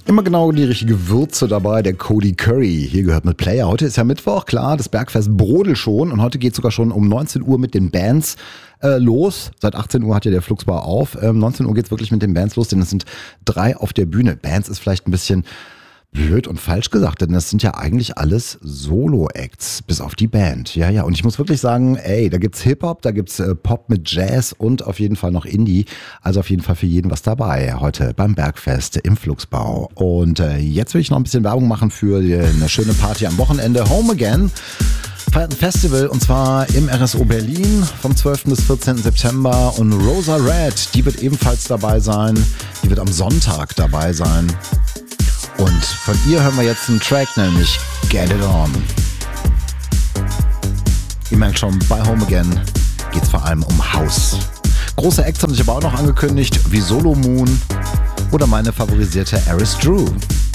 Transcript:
Immer genau die richtige Würze dabei, der Cody Curry. Hier gehört mit Player. Heute ist ja Mittwoch, klar, das Bergfest brodelt schon und heute geht sogar schon um 19 Uhr mit den Bands los. Seit 18 Uhr hat ja der Flugsbar auf. 19 Uhr geht's wirklich mit den Bands los, denn es sind 3 auf der Bühne. Bands ist vielleicht ein bisschen blöd und falsch gesagt, denn das sind ja eigentlich alles Solo-Acts, bis auf die Band. Ja, und ich muss wirklich sagen, da gibt's Hip-Hop, da gibt's Pop mit Jazz und auf jeden Fall noch Indie. Also auf jeden Fall für jeden was dabei heute beim Bergfest im Flugsbau. Und jetzt will ich noch ein bisschen Werbung machen für eine schöne Party am Wochenende. Home Again feiert ein Festival und zwar im RSO Berlin vom 12. bis 14. September und Rosa Red, die wird ebenfalls dabei sein. Die wird am Sonntag dabei sein. Und von ihr hören wir jetzt einen Track, nämlich Get It On. Ihr merkt schon, bei Home Again geht es vor allem um House. Große Acts haben sich aber auch noch angekündigt, wie Solo Moon oder meine favorisierte Aris Drew.